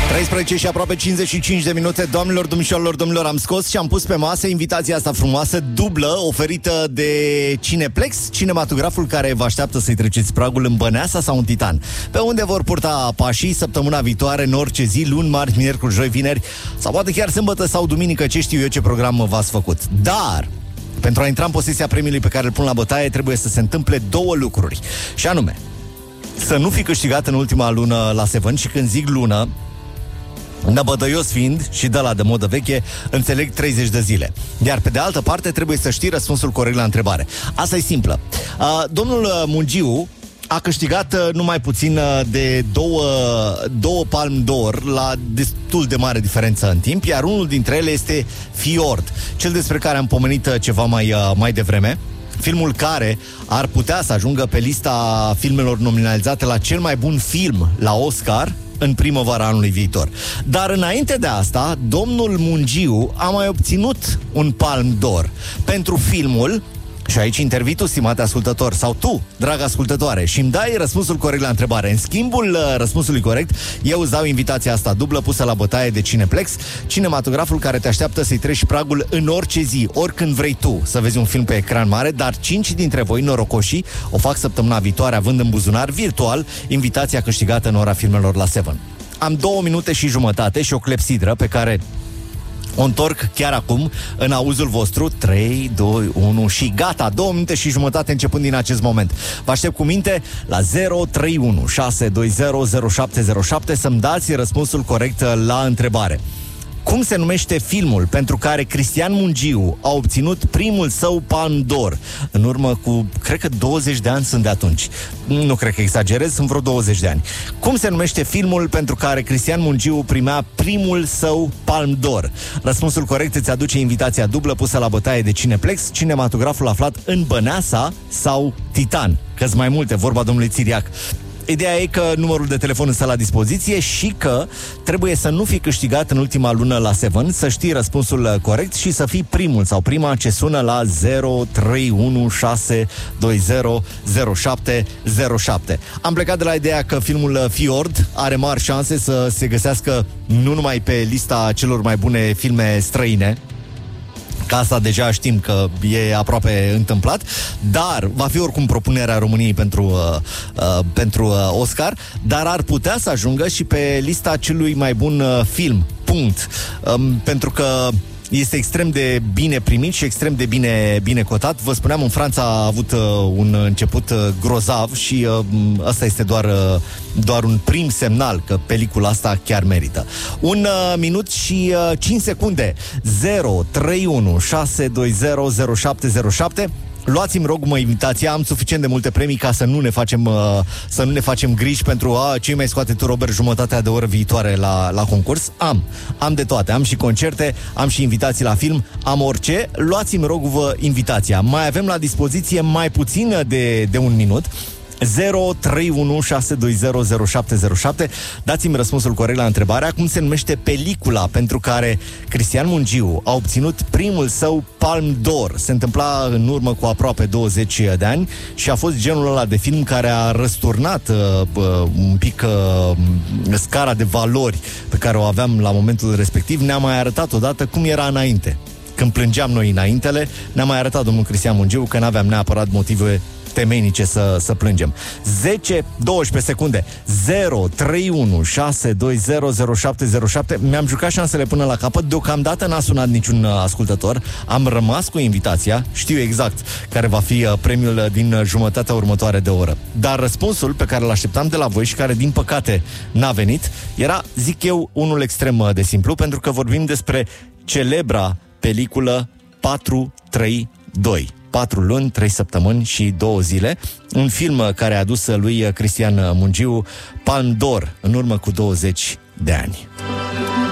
13 și aproape 55 de minute. Doamnelor, domnilor, am scos și am pus pe masă invitația asta frumoasă, dublă, oferită de Cineplex, cinematograful care vă așteaptă să-i treceți pragul în Băneasa sau în Titan, pe unde vor purta pașii săptămâna viitoare, în orice zi, luni, marți, miercuri, joi, vineri, sau poate chiar sâmbătă sau duminică, ce știu eu ce program v-ați făcut. Dar pentru a intra în posesia premiului pe care îl pun la bătaie, trebuie să se întâmple două lucruri, și anume să nu fi câștigat în ultima lună la Seven. Și când zic lună, năbădăios fiind și de la de modă veche, înțeleg 30 de zile. Iar pe de altă parte trebuie să știi răspunsul corect la întrebare. Asta e simplă. Domnul Mungiu a câștigat numai puțin de două Palme d'Or, la destul de mare diferență în timp, iar unul dintre ele este Fjord, cel despre care am pomenit ceva mai devreme. Filmul care ar putea să ajungă pe lista filmelor nominalizate la cel mai bun film la Oscar în primăvara anului viitor. Dar înainte de asta, domnul Mungiu a mai obținut un Palme d'Or pentru filmul, și aici intervii tu, stimate ascultător, sau tu, dragă ascultătoare, și îmi dai răspunsul corect la întrebare. În schimbul răspunsului corect, eu îți dau invitația asta dublă pusă la bătaie de Cineplex, cinematograful care te așteaptă să-i treci pragul în orice zi, oricând vrei tu să vezi un film pe ecran mare, dar 5 dintre voi, norocoșii, o fac săptămâna viitoare, având în buzunar virtual invitația câștigată în ora filmelor la Seven. Am 2 minute și jumătate și o clepsidră pe care o întorc chiar acum în auzul vostru. 3, 2, 1 și gata. 2 minute și jumătate începând din acest moment. Vă aștept cu minte la 031 620 0707 să-mi dați răspunsul corect la întrebare. Cum se numește filmul pentru care Cristian Mungiu a obținut primul său Palme d'Or? În urmă cu, cred că 20 de ani sunt de atunci. Nu cred că exagerez, sunt vreo 20 de ani. Cum se numește filmul pentru care Cristian Mungiu primea primul său Palme d'Or? Răspunsul corect îți aduce invitația dublă pusă la bătaie de Cineplex, cinematograful aflat în Băneasa sau Titan. Că-s mai multe, vorba domnului Țiriac. Ideea e că numărul de telefon stă la dispoziție și că trebuie să nu fi câștigat în ultima lună la Seven, să știi răspunsul corect și să fii primul sau prima ce sună la 0316200707. Am plecat de la ideea că filmul Fjord are mari șanse să se găsească nu numai pe lista celor mai bune filme străine, că asta deja știm că e aproape întâmplat, dar va fi oricum propunerea României pentru Oscar, dar ar putea să ajungă și pe lista celui mai bun film, punct. Pentru că este extrem de bine primit și extrem de bine cotat. Vă spuneam, în Franța a avut un început grozav și ăsta este doar un prim semnal că pelicula asta chiar merită. 1 minut și 5 secunde. 031 620 0707. Luați-mi, rog, invitația. Am suficient de multe premii ca să nu ne facem griji pentru ce mai scoate tu, Robert, jumătatea de oră viitoare la concurs. Am de toate. Am și concerte, am și invitații la film, am orice. Luați-mi, rog, invitația. Mai avem la dispoziție mai puțin de 1 minut. 031 620 0707. Dați-mi răspunsul corect la întrebarea: cum se numește pelicula pentru care Cristian Mungiu a obținut primul său Palme d'Or? Se întâmpla în urmă cu aproape 20 de ani și a fost genul ăla de film care a răsturnat un pic scara de valori pe care o aveam la momentul respectiv. Ne-a mai arătat odată cum era înainte. Când plângeam noi înaintele, ne-a mai arătat domnul Cristian Mungiu că n-aveam neapărat motive temeinice să plângem. 10-12 secunde. 031 620 0707. Mi-am jucat șansele până la capăt. Deocamdată n-a sunat niciun ascultător. Am rămas cu invitația. Știu exact care va fi premiul din jumătatea următoare de oră. Dar răspunsul pe care l-așteptam de la voi și care din păcate n-a venit era, zic eu, unul extrem de simplu, pentru că vorbim despre celebra peliculă 432. 4 luni, 3 săptămâni și 2 zile. Un film care a adus lui Cristian Mungiu Palme d'Or în urmă cu 20 de ani.